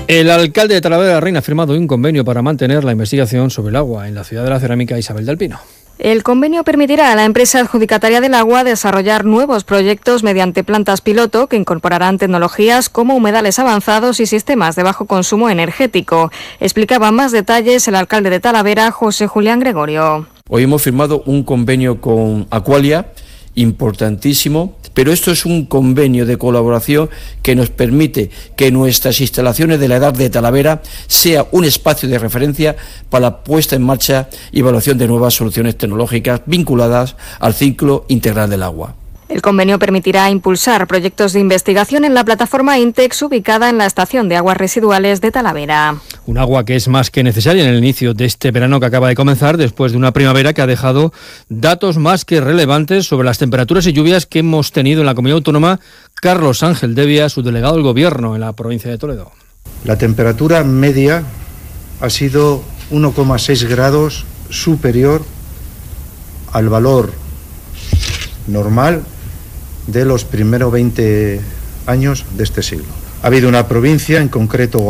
El alcalde de Talavera de la Reina ha firmado un convenio para mantener la investigación sobre el agua en la ciudad de la cerámica Isabel del Pino. El convenio permitirá a la empresa adjudicataria del agua desarrollar nuevos proyectos mediante plantas piloto que incorporarán tecnologías como humedales avanzados y sistemas de bajo consumo energético. Explicaba más detalles el alcalde de Talavera, José Julián Gregorio. Hoy hemos firmado un convenio con Aqualia, importantísimo, pero esto es un convenio de colaboración que nos permite que nuestras instalaciones de la Edar de Talavera sea un espacio de referencia para la puesta en marcha y evaluación de nuevas soluciones tecnológicas vinculadas al ciclo integral del agua. El convenio permitirá impulsar proyectos de investigación en la plataforma Intex ubicada en la estación de aguas residuales de Talavera. Un agua que es más que necesaria en el inicio de este verano que acaba de comenzar, después de una primavera que ha dejado datos más que relevantes sobre las temperaturas y lluvias que hemos tenido en la comunidad autónoma. Carlos Ángel Devia, su delegado del Gobierno en la provincia de Toledo. La temperatura media ha sido 1,6 grados superior al valor normal de los primeros 20 años de este siglo. Ha habido una provincia, en concreto